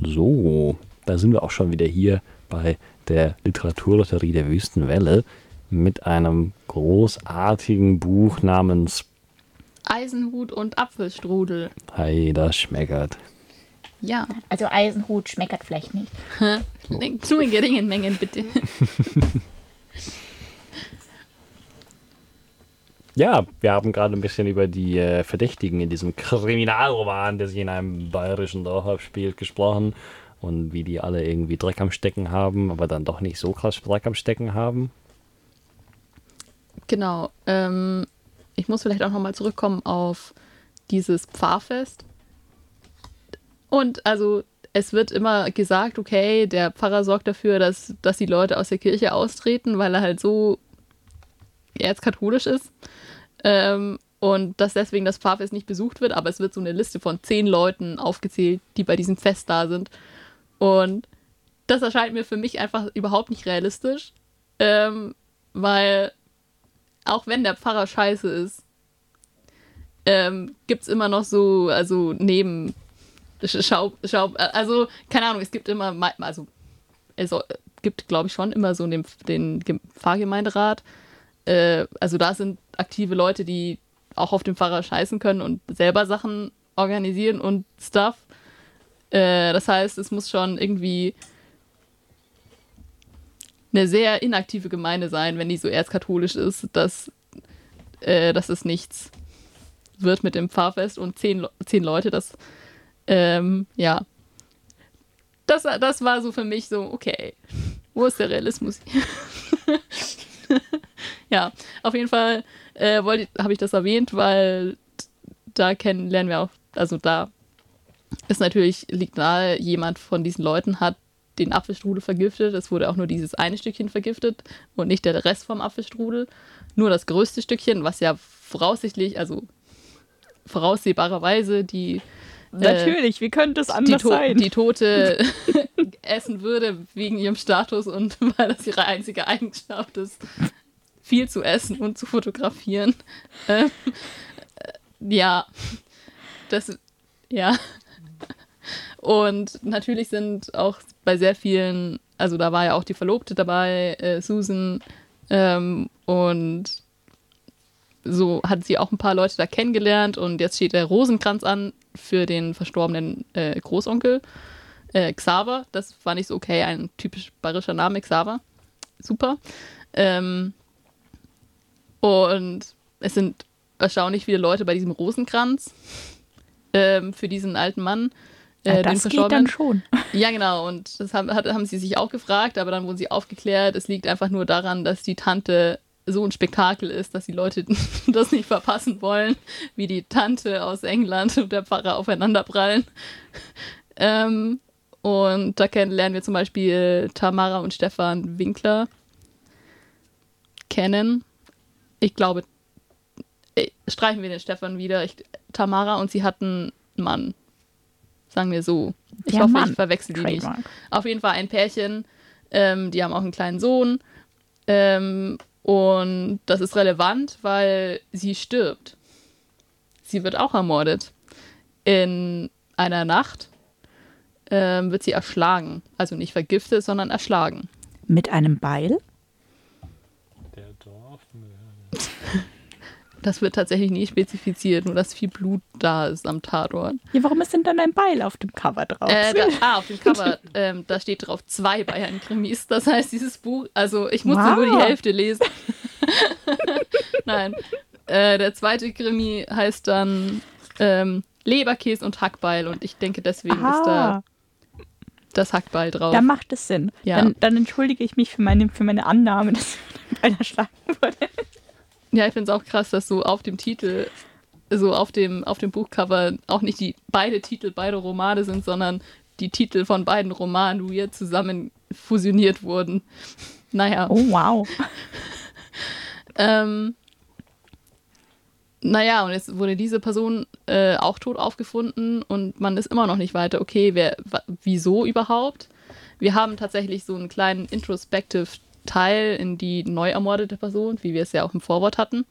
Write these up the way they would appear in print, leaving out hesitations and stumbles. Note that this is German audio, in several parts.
So, da sind wir auch schon wieder hier bei der Literaturlotterie der Wüstenwelle mit einem großartigen Buch namens Eisenhut und Apfelstrudel. Hey, das schmeckert. Ja. Also Eisenhut schmeckert vielleicht nicht. Nur in geringen Mengen, bitte. Ja, wir haben gerade ein bisschen über die Verdächtigen in diesem Kriminalroman, der sich in einem bayerischen Dorf abspielt, gesprochen. Und wie die alle irgendwie Dreck am Stecken haben, aber dann doch nicht so krass Dreck am Stecken haben. Genau. Ich muss vielleicht auch nochmal zurückkommen auf dieses Pfarrfest. Und also es wird immer gesagt, okay, der Pfarrer sorgt dafür, dass die Leute aus der Kirche austreten, weil er halt so erzkatholisch ist. Und dass deswegen das Pfarrfest nicht besucht wird, aber es wird so eine Liste von 10 Leuten aufgezählt, die bei diesem Fest da sind. Und das erscheint mir für mich einfach überhaupt nicht realistisch, weil auch wenn der Pfarrer scheiße ist, gibt es immer noch so, also also keine Ahnung, es gibt immer, also es gibt, glaube ich, schon immer so den Pfarrgemeinderat. Also da sind aktive Leute, die auch auf den Pfarrer scheißen können und selber Sachen organisieren und Stuff. Das heißt, es muss schon irgendwie eine sehr inaktive Gemeinde sein, wenn die so erzkatholisch ist, dass es nichts wird mit dem Pfarrfest und 10 Leute, das ja. Das war so für mich so, okay, wo ist der Realismus hier? Ja, auf jeden Fall habe ich das erwähnt, weil da lernen wir auch, also da ist natürlich, liegt nahe, jemand von diesen Leuten hat den Apfelstrudel vergiftet. Es wurde auch nur dieses eine Stückchen vergiftet und nicht der Rest vom Apfelstrudel. Nur das größte Stückchen, was ja voraussehbarerweise Natürlich, wie könnte es anders sein? Die Tote essen würde wegen ihrem Status und weil das ihre einzige Eigenschaft ist, viel zu essen und zu fotografieren. Ja, ja. Und natürlich sind auch bei sehr vielen, also da war ja auch die Verlobte dabei, Susan, und so hat sie auch ein paar Leute da kennengelernt und jetzt steht der Rosenkranz an für den verstorbenen Großonkel Xaver. Das fand ich so okay, ein typisch bayerischer Name, Xaver. Super. Und es sind erstaunlich viele Leute bei diesem Rosenkranz für diesen alten Mann. Das geht dann schon. Ja, genau. Und das haben sie sich auch gefragt, aber dann wurden sie aufgeklärt. Es liegt einfach nur daran, dass die Tante so ein Spektakel ist, dass die Leute das nicht verpassen wollen, wie die Tante aus England und der Pfarrer aufeinanderprallen. Und da lernen wir zum Beispiel Tamara und Stefan Winkler kennen. Ich glaube, streichen wir den Stefan wieder. Tamara und sie hatten einen Mann. Sagen wir so. Ich hoffe, ich verwechsel die nicht. Auf jeden Fall ein Pärchen. Die haben auch einen kleinen Sohn. Und das ist relevant, weil sie stirbt. Sie wird auch ermordet. In einer Nacht wird sie erschlagen. Also nicht vergiftet, sondern erschlagen. Mit einem Beil? Der Dorfmörder. Das wird tatsächlich nie spezifiziert, nur dass viel Blut da ist am Tatort. Ja, warum ist denn dann ein Beil auf dem Cover drauf? Auf dem Cover, da steht drauf 2 Bayern-Krimis. Das heißt, dieses Buch, also ich musste nur die Hälfte lesen. Nein. Der zweite Krimi heißt dann Leberkäse und Hackbeil und ich denke, deswegen ist da das Hackbeil drauf. Da macht es Sinn. Ja. Dann entschuldige ich mich für meine Annahme, dass einer schlagen wurde. Ja, ich finde es auch krass, dass so auf dem Titel, so auf dem Buchcover auch nicht beide Titel, beide Romane sind, sondern die Titel von beiden Romanen weird zusammen fusioniert wurden. Naja. Oh, wow. Naja, und jetzt wurde diese Person auch tot aufgefunden und man ist immer noch nicht weiter. Okay, wieso überhaupt? Wir haben tatsächlich so einen kleinen Introspective-Teil in die neu ermordete Person, wie wir es ja auch im Vorwort hatten.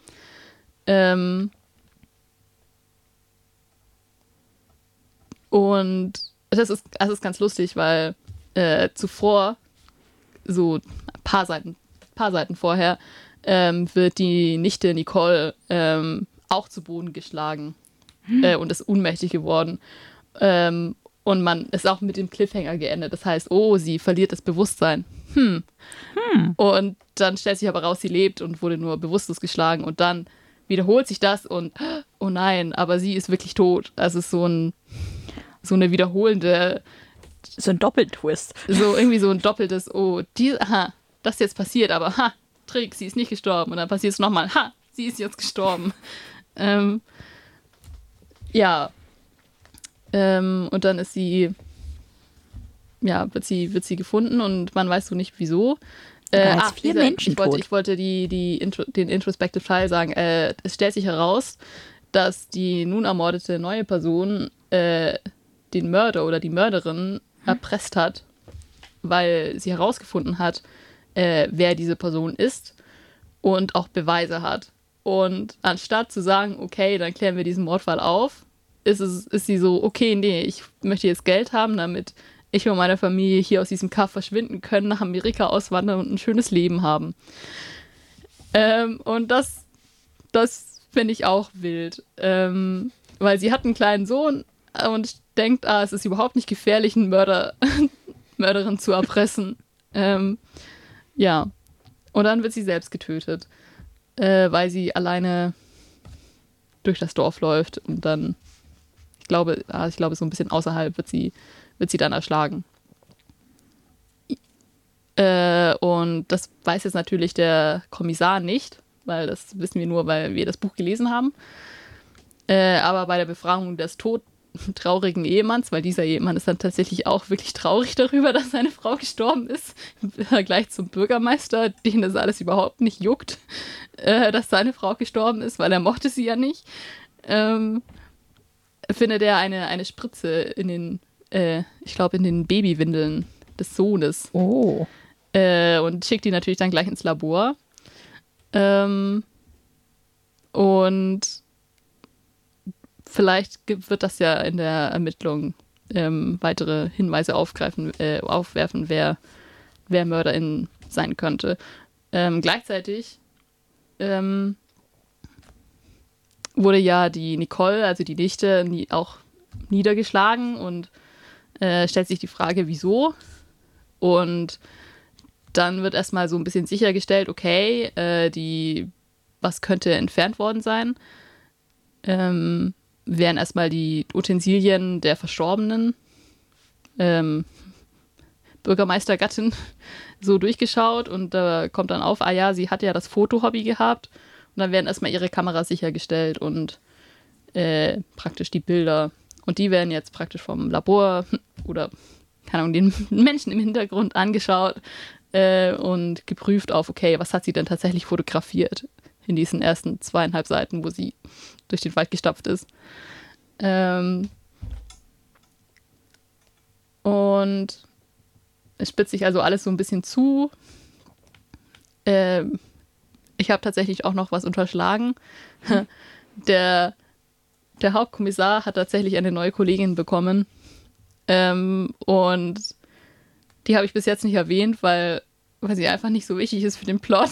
Und das ist ganz lustig, weil zuvor, so ein paar Seiten vorher, wird die Nichte Nicole auch zu Boden geschlagen und ist ohnmächtig geworden. Und man ist auch mit dem Cliffhanger geendet. Das heißt, oh, sie verliert das Bewusstsein. Und dann stellt sich aber raus, sie lebt und wurde nur bewusstlos geschlagen. Und dann wiederholt sich das und, oh nein, aber sie ist wirklich tot. Also es ist so eine wiederholende... So ein Doppeltwist. So irgendwie so ein doppeltes, oh, das ist jetzt passiert, aber Trick, sie ist nicht gestorben. Und dann passiert es nochmal, sie ist jetzt gestorben. Ja. Und dann ist sie, wird sie gefunden und man weiß so nicht wieso. Als 4 Menschen ich wollte den Introspective Teil sagen. Es stellt sich heraus, dass die nun ermordete neue Person den Mörder oder die Mörderin erpresst hat, weil sie herausgefunden hat, wer diese Person ist und auch Beweise hat. Und anstatt zu sagen, okay, dann klären wir diesen Mordfall auf, ist sie so, okay, nee, ich möchte jetzt Geld haben, damit ich und meine Familie hier aus diesem Kaff verschwinden können, nach Amerika auswandern und ein schönes Leben haben. Und das finde ich auch wild. Weil sie hat einen kleinen Sohn und denkt, es ist überhaupt nicht gefährlich, einen Mörderin zu erpressen. Ja. Und dann wird sie selbst getötet, weil sie alleine durch das Dorf läuft und dann, ich glaube, so ein bisschen außerhalb wird sie dann erschlagen. Und das weiß jetzt natürlich der Kommissar nicht, weil das wissen wir nur, weil wir das Buch gelesen haben. Aber bei der Befragung des todtraurigen Ehemanns, weil dieser Ehemann ist dann tatsächlich auch wirklich traurig darüber, dass seine Frau gestorben ist, im Vergleich zum Bürgermeister, den das alles überhaupt nicht juckt, dass seine Frau gestorben ist, weil er mochte sie ja nicht, findet er eine Spritze in den Babywindeln des Sohnes. Oh. Und schickt die natürlich dann gleich ins Labor. Und vielleicht wird das ja in der Ermittlung weitere Hinweise aufwerfen, wer Mörderin sein könnte. Gleichzeitig wurde ja die Nicole, also die Nichte, auch niedergeschlagen und stellt sich die Frage, wieso. Und dann wird erstmal so ein bisschen sichergestellt, okay, was könnte entfernt worden sein. Werden erstmal die Utensilien der verstorbenen Bürgermeistergattin so durchgeschaut und da kommt dann auf, sie hat ja das Fotohobby gehabt und dann werden erstmal ihre Kameras sichergestellt und praktisch die Bilder und die werden jetzt praktisch vom Labor oder keine Ahnung, den Menschen im Hintergrund angeschaut und geprüft auf, okay, was hat sie denn tatsächlich fotografiert in diesen ersten 2,5 Seiten, wo sie durch den Wald gestapft ist. Und es spitzt sich also alles so ein bisschen zu. Ich habe tatsächlich auch noch was unterschlagen. Der Hauptkommissar hat tatsächlich eine neue Kollegin bekommen. Und die habe ich bis jetzt nicht erwähnt, weil sie einfach nicht so wichtig ist für den Plot.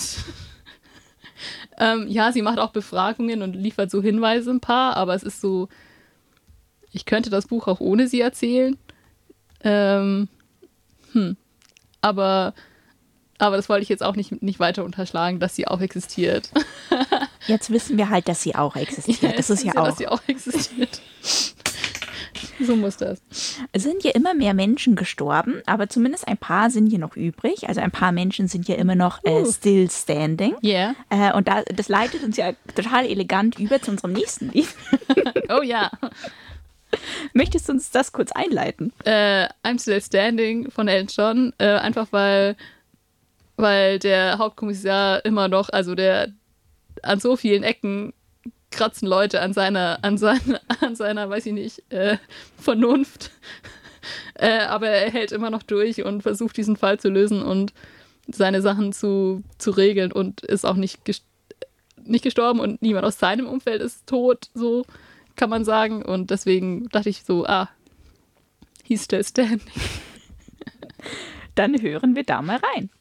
Sie macht auch Befragungen und liefert so Hinweise ein paar, aber es ist so, ich könnte das Buch auch ohne sie erzählen. Aber das wollte ich jetzt auch nicht weiter unterschlagen, dass sie auch existiert. Jetzt wissen wir halt, dass sie auch existiert. Das ist ja auch. Dass sie auch existiert. So muss das. Es sind ja immer mehr Menschen gestorben, aber zumindest ein paar sind hier noch übrig. Also ein paar Menschen sind ja immer noch still standing. Yeah. Und das leitet uns ja total elegant über zu unserem nächsten Lied. Oh ja. Möchtest du uns das kurz einleiten? I'm Still Standing von Elton John. Einfach weil der Hauptkommissar immer noch, also der an so vielen Ecken kratzen Leute an seiner, weiß ich nicht, Vernunft. Aber er hält immer noch durch und versucht, diesen Fall zu lösen und seine Sachen zu regeln und ist auch nicht gestorben und niemand aus seinem Umfeld ist tot, so kann man sagen. Und deswegen dachte ich so, He's still standing. Dann hören wir da mal rein.